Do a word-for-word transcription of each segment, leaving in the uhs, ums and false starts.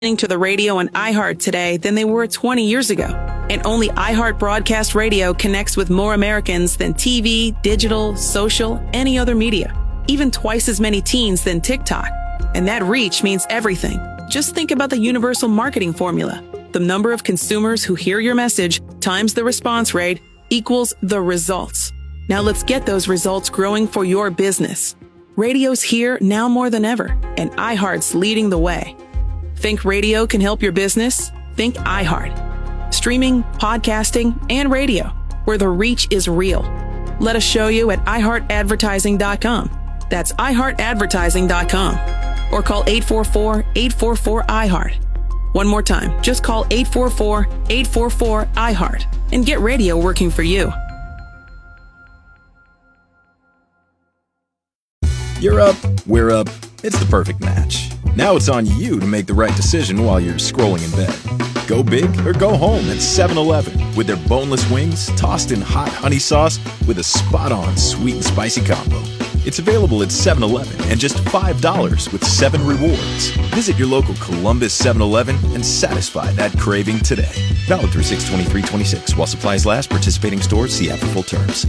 to the radio on iHeart today than they were twenty years ago. And only iHeart Broadcast Radio connects with more Americans than T V, digital, social, any other media. Even twice as many teens than TikTok. And that reach means everything. Just think about the universal marketing formula. The number of consumers who hear your message times the response rate equals the results. Now let's get those results growing for your business. Radio's here now more than ever, and iHeart's leading the way. Think radio can help your business? Think iHeart. Streaming, podcasting, and radio, where the reach is real. Let us show you at i heart advertising dot com. That's i heart advertising dot com. Or call eight four four, eight four four, I heart. One more time, just call eight four four, eight four four, I heart and get radio working for you. You're up, we're up, it's the perfect match. Now it's on you to make the right decision while you're scrolling in bed. Go big or go home at seven eleven with their boneless wings tossed in hot honey sauce with a spot-on sweet and spicy combo. It's available at seven eleven and just five dollars with seven rewards. Visit your local Columbus seven eleven and satisfy that craving today. Valid through six twenty-three twenty-six. While supplies last, participating stores, see app for full terms.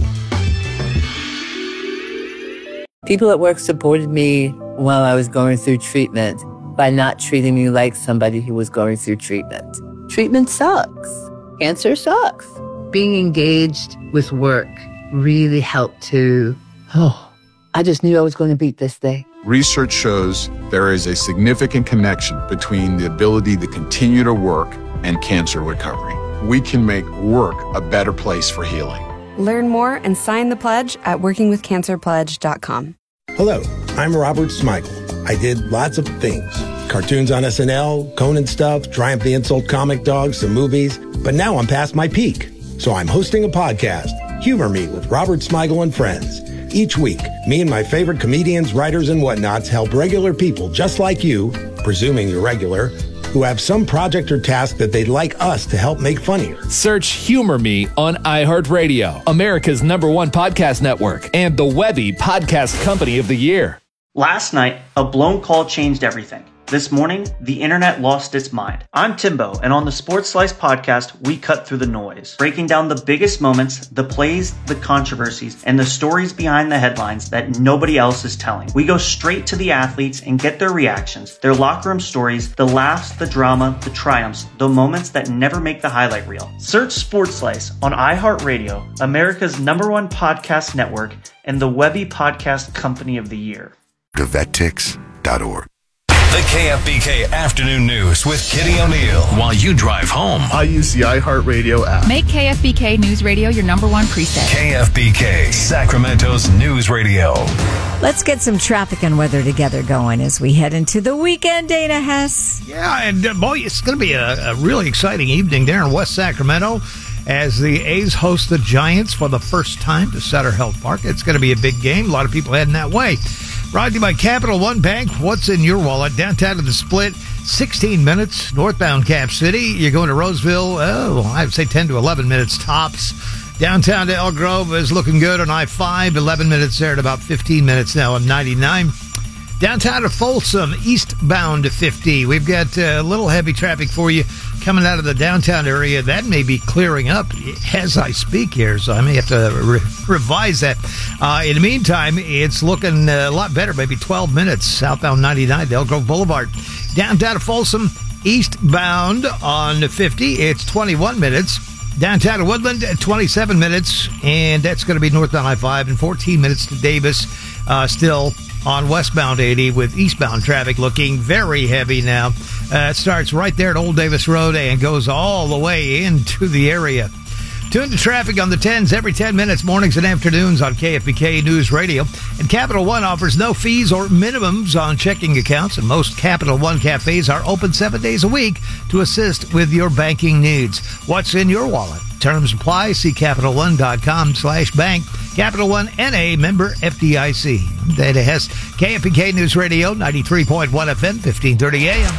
People at work supported me while I was going through treatment by not treating me like somebody who was going through treatment. Treatment sucks. Cancer sucks. Being engaged with work really helped to, oh, I just knew I was going to beat this thing. Research shows there is a significant connection between the ability to continue to work and cancer recovery. We can make work a better place for healing. Learn more and sign the pledge at working with cancer pledge dot com. Hello, I'm Robert Smigel. I did lots of things. Cartoons on S N L, Conan stuff, Triumph the Insult comic dogs, some movies. But now I'm past my peak. So I'm hosting a podcast, Humor Me with Robert Smigel and Friends. Each week, me and my favorite comedians, writers, and whatnots help regular people just like you, presuming you're regular, who have some project or task that they'd like us to help make funnier. Search Humor Me on iHeartRadio, America's number one podcast network, and the Webby Podcast Company of the Year. Last night, a blown call changed everything. This morning, the internet lost its mind. I'm Timbo, and on the Sports Slice podcast, we cut through the noise, breaking down the biggest moments, the plays, the controversies, and the stories behind the headlines that nobody else is telling. We go straight to the athletes and get their reactions, their locker room stories, the laughs, the drama, the triumphs, the moments that never make the highlight reel. Search Sports Slice on iHeartRadio, America's number one podcast network, and the Webby Podcast Company of the Year. vet tix dot org. The K F B K Afternoon News with Kitty O'Neill. While you drive home, I use the iHeartRadio app. Make K F B K News Radio your number one preset. K F B K, Sacramento's news radio. Let's get some traffic and weather together going as we head into the weekend, Dana Hess. Yeah, and uh, boy, it's going to be a, a really exciting evening there in West Sacramento as the A's host the Giants for the first time to Sutter Health Park. It's going to be a big game. A lot of people heading that way. Brought to you by Capital One Bank. What's in your wallet? Downtown to the Split, sixteen minutes. Northbound Cap City. You're going to Roseville, oh, I'd say ten to eleven minutes tops. Downtown to Elk Grove is looking good on I five. eleven minutes there at about fifteen minutes now on ninety-nine. Downtown to Folsom, eastbound to fifty. We've got a little heavy traffic for you coming out of the downtown area. That may be clearing up as I speak here, so I may have to re- revise that. Uh, in the meantime, it's looking a lot better, maybe twelve minutes southbound ninety-nine, Elk Grove Boulevard. Downtown to Folsom, eastbound on fifty, it's twenty-one minutes. Downtown to Woodland, twenty-seven minutes, and that's going to be northbound I five, and fourteen minutes to Davis, uh, still on westbound eighty with eastbound traffic looking very heavy now. Uh, it starts right there at Old Davis Road and goes all the way into the area. Tune to traffic on the tens every ten minutes, mornings and afternoons on K F B K News Radio. And Capital One offers no fees or minimums on checking accounts, and most Capital One cafes are open seven days a week to assist with your banking needs. What's in your wallet? Terms apply. See Capital One dot com slash bank. Capital One N A, member F D I C. Data Hess, K F B K News Radio, ninety-three point one F M, fifteen thirty A M.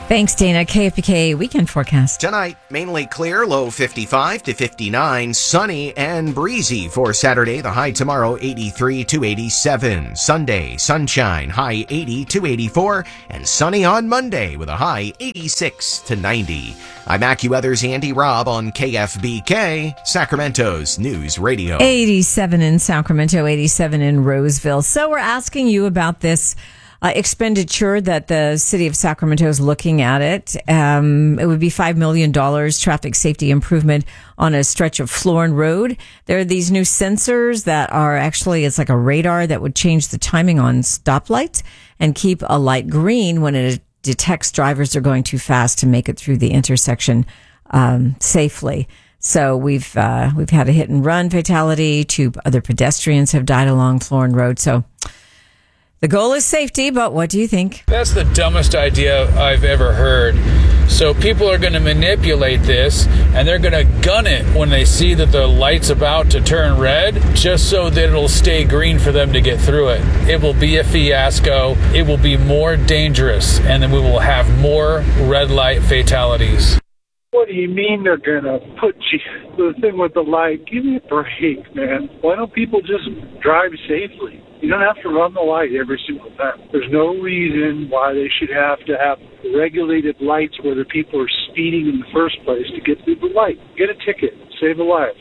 Thanks, Dana. K F B K weekend forecast. Tonight, mainly clear, low fifty-five to fifty-nine, sunny and breezy for Saturday. The high tomorrow, eighty-three to eighty-seven. Sunday, sunshine, high eighty to eighty-four, and sunny on Monday with a high eighty-six to ninety. I'm AccuWeather's Andy Robb on K F B K, Sacramento's News Radio. eighty-seven in Sacramento, eighty-seven in Roseville. So we're asking you about this Uh, expenditure that the city of Sacramento is looking at it. Um, it would be five million dollars traffic safety improvement on a stretch of Florin Road. There are these new sensors that are actually, it's like a radar that would change the timing on stoplights and keep a light green when it detects drivers are going too fast to make it through the intersection um, safely. So we've uh, we've had a hit and run fatality. Two other pedestrians have died along Florin Road. So the goal is safety, but what do you think? That's the dumbest idea I've ever heard. So people are going to manipulate this, and they're going to gun it when they see that the light's about to turn red, just so that it'll stay green for them to get through it. It will be a fiasco. It will be more dangerous, and then we will have more red light fatalities. What do you mean they're going to put you, the thing with the light? Give me a break, man. Why don't people just drive safely? You don't have to run the light every single time. There's no reason why they should have to have regulated lights where the people are speeding in the first place to get through the light. Get a ticket. Save a life.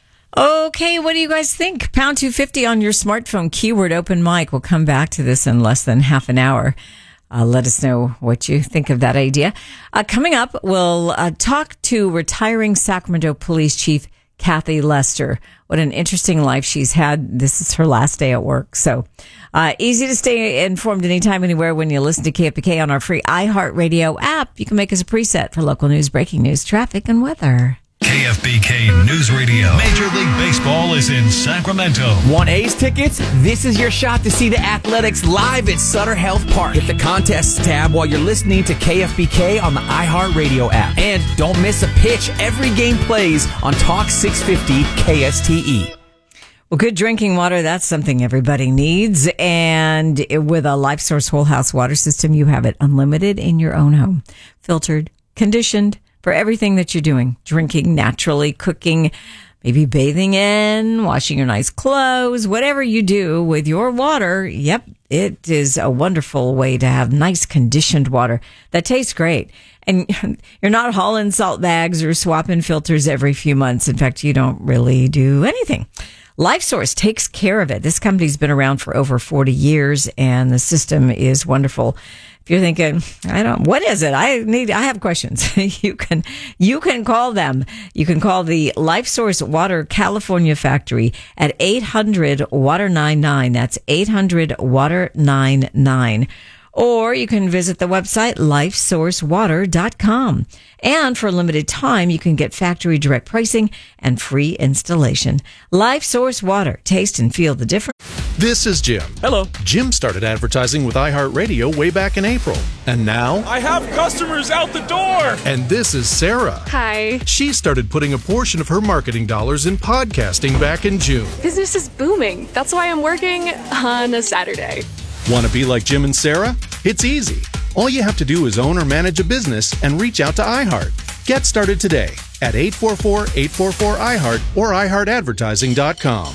Okay, what do you guys think? Pound two fifty on your smartphone, keyword open mic. We'll come back to this in less than half an hour. Uh, let us know what you think of that idea. Uh, coming up, we'll uh, talk to retiring Sacramento Police Chief Kathy Lester. What an interesting life she's had. This is her last day at work. So uh, easy to stay informed anytime, anywhere when you listen to K F B K on our free iHeartRadio app. You can make us a preset for local news, breaking news, traffic, and weather. K F B K News Radio. Major League Baseball is in Sacramento. Want A's tickets? This is your shot to see the Athletics live at Sutter Health Park. Hit the contests tab while you're listening to K F B K on the iHeartRadio app. And don't miss a pitch. Every game plays on Talk six fifty K S T E. Well, good drinking water, that's something everybody needs. And with a LifeSource Whole House water system, you have it unlimited in your own home. Filtered, conditioned, for everything that you're doing, drinking naturally, cooking, maybe bathing in, washing your nice clothes, whatever you do with your water. Yep, it is a wonderful way to have nice conditioned water that tastes great. And you're not hauling salt bags or swapping filters every few months. In fact, you don't really do anything. LifeSource takes care of it. This company's been around for over forty years, and the system is wonderful. If you're thinking, I don't, what is it? I need, I have questions. you can, you can call them. You can call the LifeSource Water California factory at eight hundred water ninety-nine. That's eight hundred water ninety-nine. Or you can visit the website life source water dot com. And for a limited time, you can get factory direct pricing and free installation. LifeSource Water. Taste and feel the difference. This is Jim. Hello. Jim started advertising with iHeartRadio way back in April. And now... I have customers out the door! And this is Sarah. Hi. She started putting a portion of her marketing dollars in podcasting back in June. Business is booming. That's why I'm working on a Saturday. Want to be like Jim and Sarah? It's easy. All you have to do is own or manage a business and reach out to iHeart. Get started today at eight four four, eight four four, I heart or i heart advertising dot com.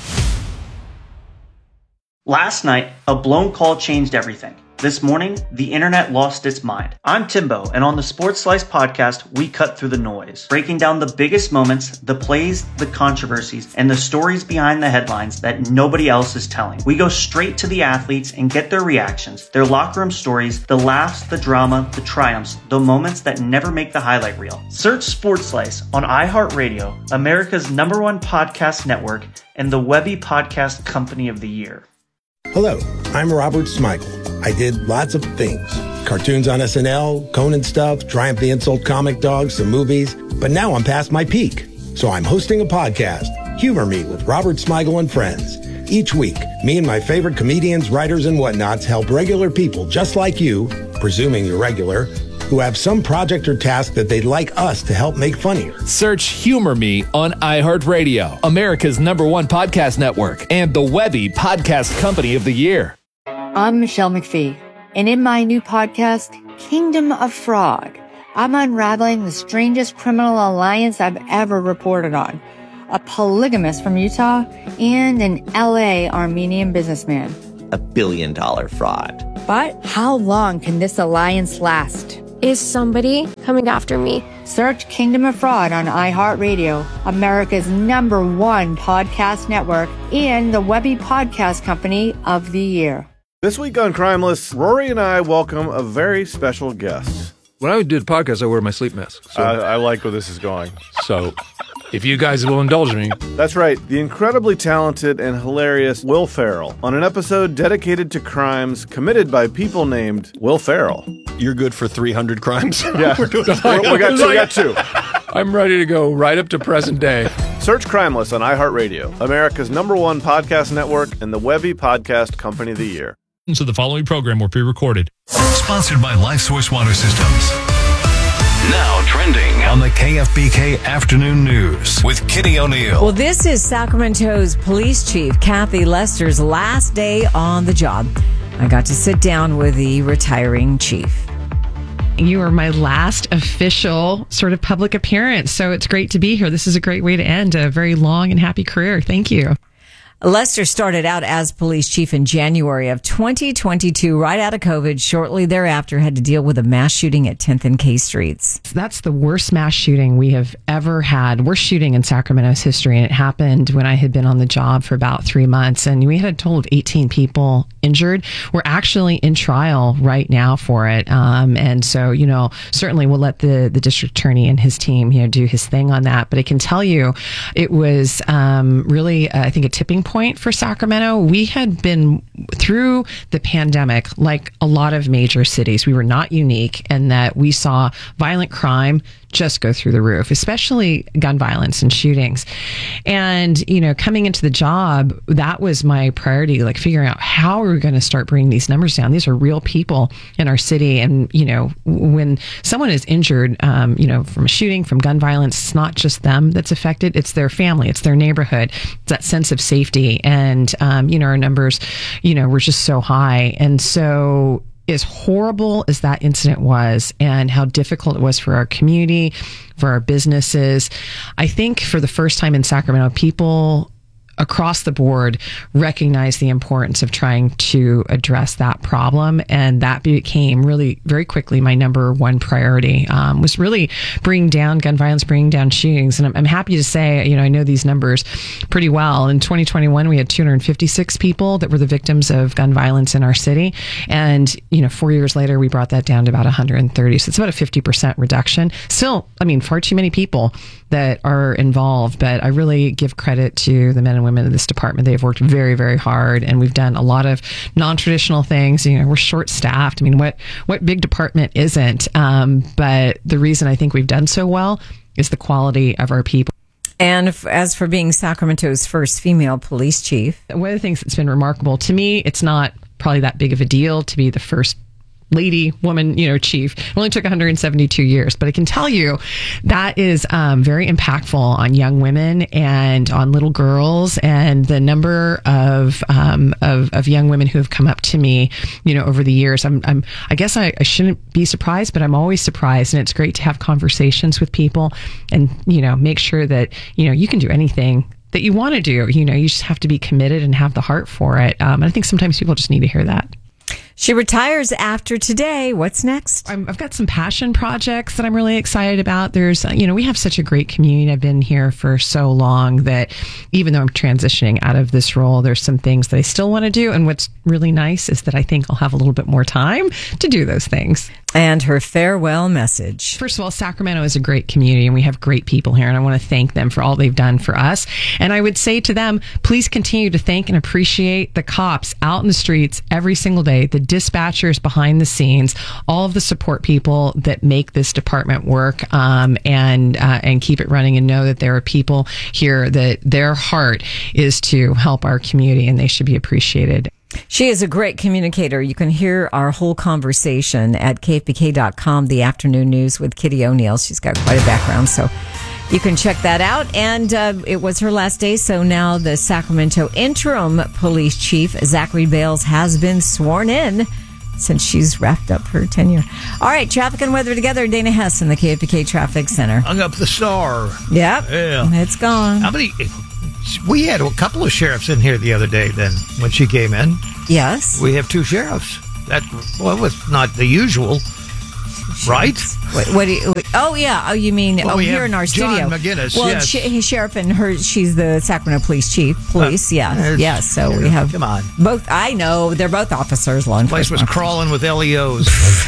Last night, a blown call changed everything. This morning, the internet lost its mind. I'm Timbo, and on the Sports Slice podcast, we cut through the noise, breaking down the biggest moments, the plays, the controversies, and the stories behind the headlines that nobody else is telling. We go straight to the athletes and get their reactions, their locker room stories, the laughs, the drama, the triumphs, the moments that never make the highlight reel. Search Sports Slice on iHeartRadio, America's number one podcast network, and the Webby Podcast Company of the Year. Hello, I'm Robert Smigel. I did lots of things. Cartoons on S N L, Conan stuff, Triumph the Insult Comic Dog, some movies. But now I'm past my peak. So I'm hosting a podcast, Humor Me with Robert Smigel and Friends. Each week, me and my favorite comedians, writers, and whatnots help regular people just like you, presuming you're regular, who have some project or task that they'd like us to help make funnier. Search Humor Me on iHeartRadio, America's number one podcast network, and the Webby Podcast Company of the Year. I'm Michelle McPhee, and in my new podcast, Kingdom of Frog, I'm unraveling the strangest criminal alliance I've ever reported on. A polygamist from Utah and an L A Armenian businessman. A billion dollar fraud. But how long can this alliance last? Is somebody coming after me? Search Kingdom of Fraud on iHeartRadio, America's number one podcast network, and the Webby Podcast Company of the Year. This week on Crimeless, Rory and I welcome a very special guest. When I do the podcast, I wear my sleep mask. So. I, I like where this is going. So, if you guys will indulge me. That's right, the incredibly talented and hilarious Will Ferrell on an episode dedicated to crimes committed by people named Will Ferrell. You're good for three hundred crimes? Yeah, we, we, got two, we got two. I'm ready to go right up to present day. Search Crimeless on iHeartRadio, America's number one podcast network, and the Webby Podcast Company of the Year. So the following program will be recorded. Sponsored by LifeSource Water Systems. Now trending on the K F B K Afternoon News with Kitty O'Neill. Well, this is Sacramento's police chief, Kathy Lester's last day on the job. I got to sit down with the retiring chief. You are my last official sort of public appearance, so it's great to be here. This is a great way to end a very long and happy career. Thank you. Lester started out as police chief in January of twenty twenty-two, right out of COVID. Shortly thereafter, had to deal with a mass shooting at tenth and K Streets. That's the worst mass shooting we have ever had. Worst shooting in Sacramento's history, and it happened when I had been on the job for about three months, and we had a total of eighteen people injured. We're actually in trial right now for it, um, and so, you know, certainly we'll let the, the district attorney and his team, you know, do his thing on that. But I can tell you, it was um, really, uh, I think, a tipping point. point for Sacramento. We had been through the pandemic like a lot of major cities. We were not unique in that we saw violent crime just go through the roof, especially gun violence and shootings. And, you know, coming into the job, that was my priority, like figuring out how are we going to start bringing these numbers down. These are real people in our city. And, you know, when someone is injured, um, you know, from a shooting, from gun violence, it's not just them that's affected. It's their family. It's their neighborhood. It's that sense of safety. And, um, you know, our numbers, you know, were just so high. And so as horrible as that incident was and how difficult it was for our community, for our businesses, I think for the first time in Sacramento, people across the board recognize the importance of trying to address that problem. And that became really very quickly my number one priority, um, was really bringing down gun violence, bringing down shootings. And I'm, I'm happy to say, you know, I know these numbers pretty well. In twenty twenty-one, we had two hundred fifty-six people that were the victims of gun violence in our city. And, you know, four years later, we brought that down to about one hundred thirty. So it's about a fifty percent reduction. Still, I mean, far too many people that are involved, but I really give credit to the men and women of this department. They have worked very, very hard, and we've done a lot of non-traditional things. You know, we're short-staffed. I mean, what what big department isn't? Um, but the reason I think we've done so well is the quality of our people. And if, as for being Sacramento's first female police chief, one of the things that's been remarkable to me, it's not probably that big of a deal to be the first lady, woman, you know, chief. It only took one hundred seventy-two years, but I can tell you that is um, very impactful on young women and on little girls, and the number of um, of, of young women who have come up to me, you know, over the years. I'm, I'm I guess I, I shouldn't be surprised, but I'm always surprised, and it's great to have conversations with people and, you know, make sure that, you know, you can do anything that you want to do. You know, you just have to be committed and have the heart for it. Um, and I think sometimes people just need to hear that. She retires after today. What's next? I'm, I've got some passion projects that I'm really excited about. There's, you know, we have such a great community. I've been here for so long that even though I'm transitioning out of this role, there's some things that I still want to do. And what's really nice is that I think I'll have a little bit more time to do those things. And her farewell message. First of all, Sacramento is a great community, and we have great people here, and I want to thank them for all they've done for us. And I would say to them, please continue to thank and appreciate the cops out in the streets every single day, the dispatchers behind the scenes, all of the support people that make this department work, um, and uh, and keep it running, and know that there are people here that their heart is to help our community, and they should be appreciated. She is a great communicator. You can hear our whole conversation at K F B K dot com, the afternoon news with Kitty O'Neill. She's got quite a background, so you can check that out. And uh, it was her last day, so now the Sacramento interim police chief, Zachary Bales, has been sworn in. since she's wrapped up her tenure. All right, traffic and weather together. Dana Hess in the K F B K Traffic Center. Hung up the star. Yep. Yeah. It's gone. How many? We had a couple of sheriffs in here the other day then when she came in. Yes. We have two sheriffs. That well, was not the usual, right? What, what do you, oh, yeah. Oh, you mean Well, oh, we here have in our John studio. McGinnis, Well, yes. she, sheriff and her, she's the Sacramento Police Chief. Police, Uh, yeah. it's- Yes, so yeah, we have come on. both. I know. They're both officers. Law The place was enforcement. crawling with L E Os.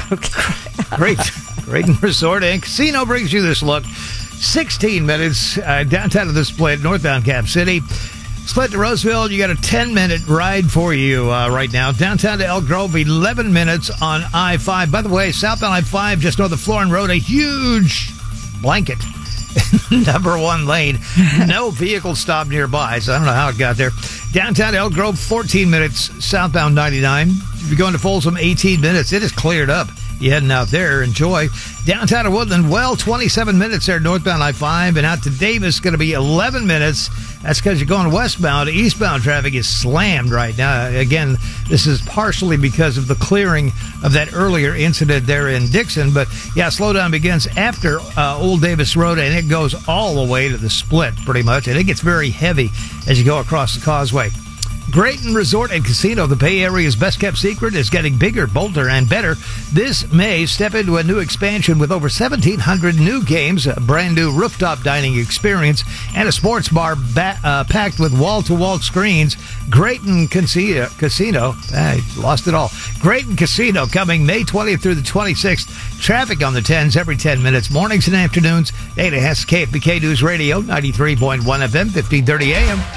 Great. Graton Resort and Casino brings you this look. sixteen minutes uh, downtown to the Split, northbound Cap City. Split to Roseville, you got a ten-minute ride for you uh, right now. Downtown to Elk Grove, eleven minutes on I five. By the way, southbound I five, just north of Florin Road, a huge blanket. Number one lane. No vehicle stop nearby, so I don't know how it got there. Downtown to Elk Grove, fourteen minutes. Southbound ninety-nine. If you're going to Folsom, eighteen minutes. It is cleared up. You heading out there, enjoy. Downtown to Woodland, well, twenty-seven minutes there, northbound I five, and out to Davis, going to be eleven minutes. That's because you're going westbound. Eastbound traffic is slammed right now. Again, this is partially because of the clearing of that earlier incident there in Dixon, but yeah, slowdown begins after uh, Old Davis Road, and it goes all the way to the Split, pretty much, and it gets very heavy as you go across the causeway. Graton Resort and Casino, the Bay Area's best-kept secret, is getting bigger, bolder, and better. This May, step into a new expansion with over seventeen hundred new games, a brand-new rooftop dining experience, and a sports bar ba- uh, packed with wall-to-wall screens. Graton Casino, Casino, I lost it all. Graton Casino coming May twentieth through the twenty-sixth. Traffic on the tens every ten minutes, mornings and afternoons. Dana Hess, K F B K News Radio, ninety-three point one F M, fifteen thirty A M.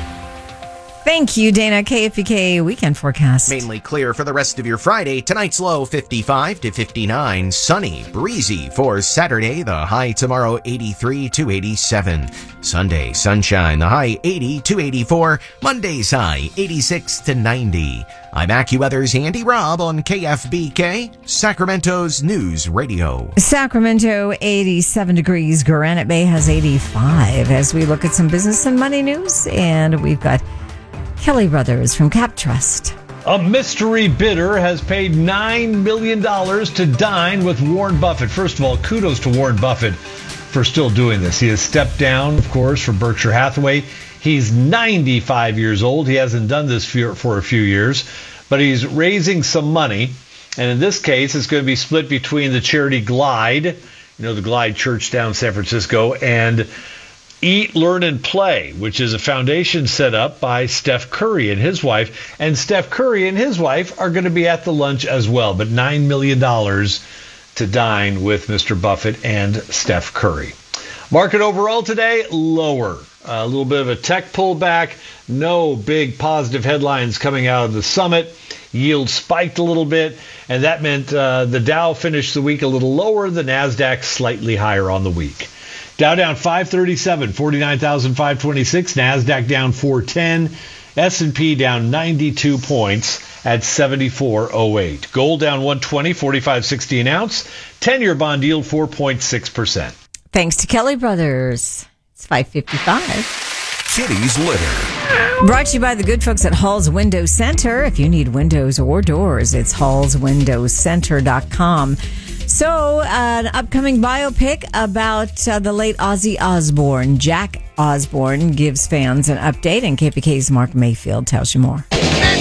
Thank you, Dana. K F B K Weekend Forecast. Mainly clear for the rest of your Friday. Tonight's low fifty-five to fifty-nine. Sunny, breezy for Saturday. The high tomorrow eighty-three to eighty-seven. Sunday, sunshine. The high eighty to eighty-four. Monday's high eighty-six to ninety. I'm AccuWeather's Andy Robb on K F B K, Sacramento's News Radio. Sacramento, eighty-seven degrees. Granite Bay has eighty-five. As we look at some business and money news, and we've got Kelly Brothers from Cap Trust. A mystery bidder has paid nine million dollars to dine with Warren Buffett. First of all, kudos to Warren Buffett for still doing this. He has stepped down, of course, from Berkshire Hathaway. He's ninety-five years old. He hasn't done this for, for a few years, but he's raising some money. And in this case, it's going to be split between the charity Glide, you know, the Glide Church down in San Francisco, and Eat, Learn, and Play, which is a foundation set up by Steph Curry and his wife. And Steph Curry and his wife are going to be at the lunch as well. But nine million dollars to dine with Mister Buffett and Steph Curry. Market overall today, lower. A little bit of a tech pullback. No big positive headlines coming out of the summit. Yield spiked a little bit, and that meant uh, the Dow finished the week a little lower. The NASDAQ slightly higher on the week. Dow down five thirty-seven, forty-nine thousand five hundred twenty-six. NASDAQ down four ten. S and P down ninety-two points at seventy-four oh eight. Gold down one twenty, forty-five sixty an ounce. ten-year bond yield four point six percent. Thanks to Kelly Brothers. It's five fifty-five. Kitty's Litter. Brought to you by the good folks at Hall's Window Center. If you need windows or doors, it's halls window center dot com. So, uh, an upcoming biopic about uh, the late Ozzy Osbourne. Jack Osbourne gives fans an update, and K P K's Mark Mayfield tells you more.